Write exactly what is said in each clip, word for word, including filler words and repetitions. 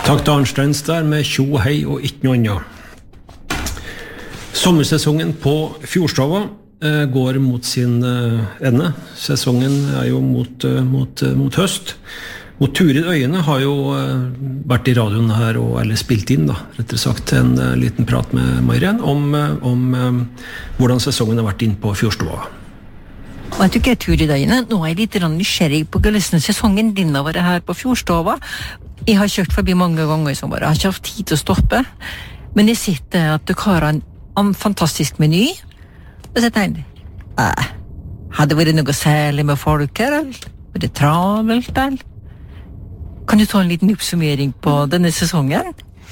Takk til Arnsteins der med tjo hei og ikke noe annet. Sommersesongen på Fjordstova eh, går mot sin eh, ende. Sesongen er jo mot, eh, mot, eh, mot høst. Og Turid Øyene har jo eh, vært i radioen her, og, eller spilt inn da, rettere sagt, en eh, liten prat med Marianne om, eh, om eh, hvordan sesongen har vært inn på Fjordstova. Og jeg tykker Turid Øyene, nå er jeg litt nysgjerrig på hvordan sesongen din har vært her på Fjordstova. Jeg har kjørt forbi mange ganger som bare har ikke hatt tid til å stoppe. Men jeg sitter at dere har en, en fantastisk meny. Og så tenker jeg, eh, hadde det vært noe særlig med folk her, eller? Var det travelt, eller? Kan du ta en liten oppsummering på denne sesongen?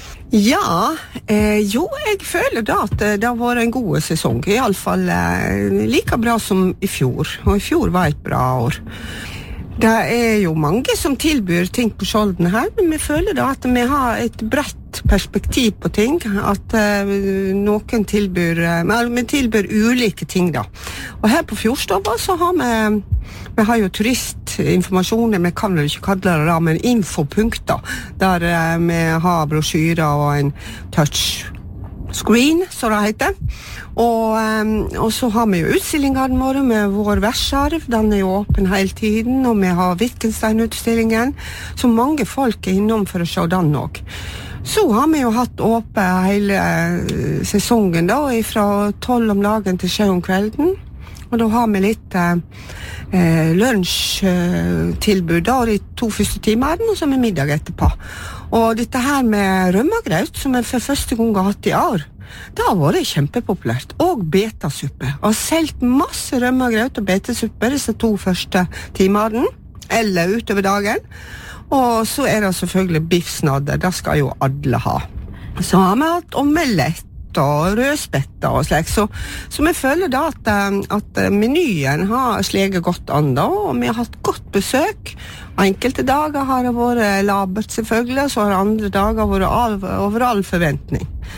Ja, eh, jo, jeg føler da at det har vært en god sesong. I alle fall eh, like bra som i fjor. Og i fjor var et bra år. Det er jo mange som tilbyr ting på Skjolden her, men vi føler da at vi har et bredt perspektiv på ting, at uh, noen tilbyr, uh, vi tilbyr ulike ting da. Og her på Fjordstova så har vi, vi har jo turistinformasjoner, vi kan vel ikke kalle det da, men infopunkter, der uh, vi har brosjyrer og en touchscreen, så det heter. Og, um, og så har vi jo utstillingene våre med vår versarv, den er jo åpen hele tiden, og vi har Wittgenstein-utstillingen, så mange folk er innom for å se den også. Så har vi jo hatt åpen hele uh, sesongen da, fra tolv om dagen til sju om kvelden, og da har vi litt uh, uh, lunsjtilbud uh, da, de to første timene, og så med middag etterpå. Og dette her med rømmegraut, som jeg for første gang har hatt i år, det har vært kjempepopulært, og betasuppe. Jeg har selgt masse rømmegraut og betesuppe disse to første timene, eller utover dagen. Og så er det selvfølgelig biffsnadder, det skal jo alle ha. Så har vi hatt omelett og rødspetter og slik, så, så vi føler da at, at menyen har sleget godt an da, og vi har hatt godt besøk. Enkelte dager har det vært labert selvfølgelig, så har andre dager vært over all forventning.